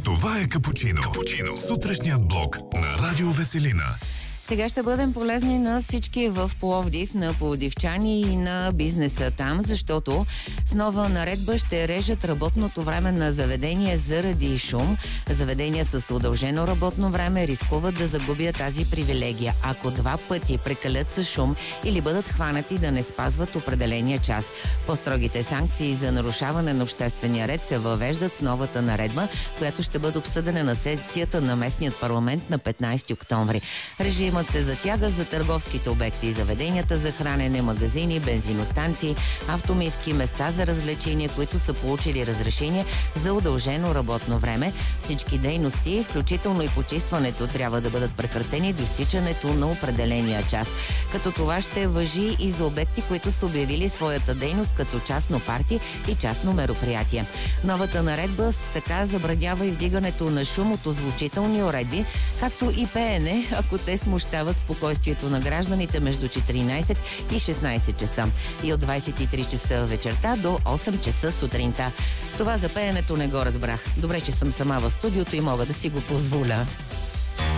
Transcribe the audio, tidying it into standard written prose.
Това е Капучино. Сутрешният блок на Радио Веселина. Сега ще бъдем полезни на всички в Пловдив, на пловдивчани и на бизнеса там, защото с нова наредба ще режат работното време на заведения заради шум. Заведения с удължено работно време рискуват да загубят тази привилегия, ако 2 пъти прекалят с шум или бъдат хванати да не спазват определения час. По-строгите санкции за нарушаване на обществения ред се въвеждат с новата наредба, която ще бъде обсъдена на сесията на местният парламент на 15 октомври. Режимът се затяга за търговските обекти и заведенията за хранене, магазини, бензиностанции, автомивки, места за развлечения, които са получили разрешение за удължено работно време. Всички дейности, включително и почистването, трябва да бъдат прекратени до изтичането на определения час. Като това ще важи и за обекти, които са обявили своята дейност като частно парти и частно мероприятие. Новата наредба така забранява и вдигането на шум от озвучителни уредби, както и пеене, ако те смущават спокойствието на гражданите между 14 и 16 часа и от 23 часа вечерта до 8 часа сутринта. Това за пеенето не го разбрах. Добре, че съм сама в студиото и мога да си го позволя.